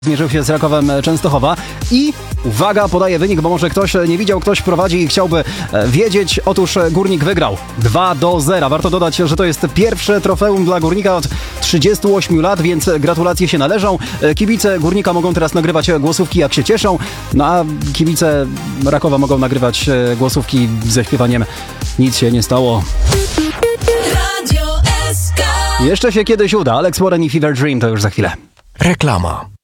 Zmierzył się z Rakowem Częstochowa i uwaga, podaję wynik, bo może ktoś nie widział, ktoś prowadzi i chciałby wiedzieć. Otóż Górnik wygrał 2-0. Warto dodać, że to jest pierwsze trofeum dla Górnika od 38 lat, więc gratulacje się należą. Kibice Górnika mogą teraz nagrywać głosówki, jak się cieszą, no a kibice Rakowa mogą nagrywać głosówki ze śpiewaniem "Nic się nie stało". Jeszcze się kiedyś uda. Alex Warren i Fever Dream to już za chwilę. Reklama.